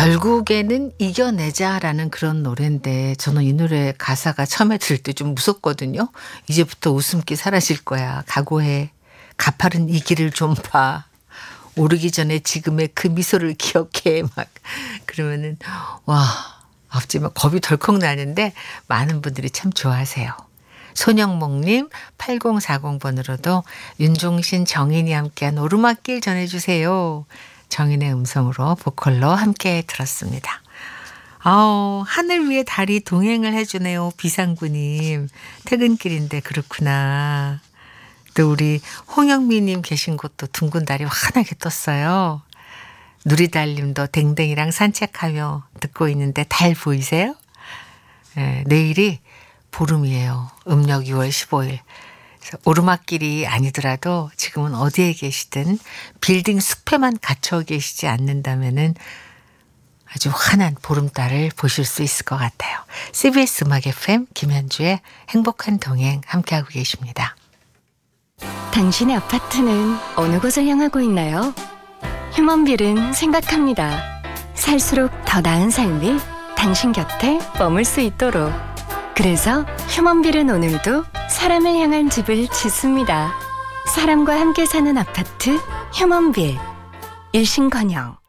결국에는 이겨내자라는 그런 노랜데 저는 이 노래 가사가 처음에 들을 때 좀 무섭거든요. 이제부터 웃음기 사라질 거야. 각오해. 가파른 이 길을 좀 봐. 오르기 전에 지금의 그 미소를 기억해. 막 그러면은 와 갑자기 막 겁이 덜컥 나는데 많은 분들이 참 좋아하세요. 손영목님 8040번으로도 윤종신 정인이 함께한 오르막길 전해주세요. 정인의 음성으로 보컬로 함께 들었습니다. 하늘 위에 달이 동행을 해주네요. 비상구님. 퇴근길인데 그렇구나. 또 우리 홍영미님 계신 곳도 둥근 달이 환하게 떴어요. 누리달님도 댕댕이랑 산책하며 듣고 있는데 달 보이세요? 내일이 보름이에요. 음력 6월 15일. 그래서 오르막길이 아니더라도 지금은 어디에 계시든 빌딩 숲에만 갇혀 계시지 않는다면은 아주 환한 보름달을 보실 수 있을 것 같아요. CBS 음악 FM 김현주의 행복한 동행 함께하고 계십니다. 당신의 아파트는 어느 곳을 향하고 있나요? 휴먼빌은 생각합니다. 살수록 더 나은 삶이 당신 곁에 머물 수 있도록. 그래서 휴먼빌은 오늘도 사람을 향한 집을 짓습니다. 사람과 함께 사는 아파트 휴먼빌. 일신건영.